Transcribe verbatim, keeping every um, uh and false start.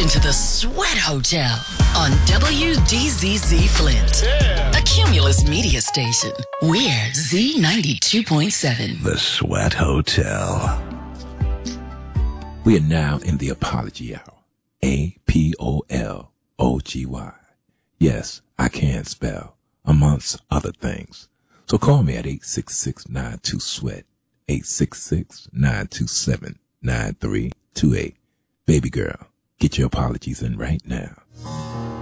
into the Sweat Hotel on W D Z Z Flint, yeah. A Cumulus media station. We're Z ninety-two point seven. The Sweat Hotel. We are now in the apology hour. A P O L O G Y. Yes, I can spell, amongst other things. So call me at eight six six, nine two, SWEAT, eight six six, nine two seven, nine three two eight. Baby girl, get your apologies in right now.